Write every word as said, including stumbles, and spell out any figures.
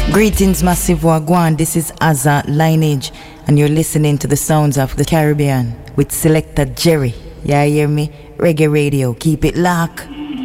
Greetings, Massive Wagwan. This is Azza Lineage, and you're listening to the sounds of the Caribbean with Selector Jerry. Yeah, hear me? Reggae Radio. Keep it locked.